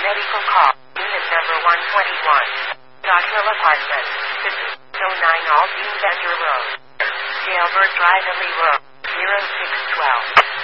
medical call. Unit number 121. Dockhill Apartments. This is 09 Aldine Badger Road. Jailbird Drive, Ely Road. 0612.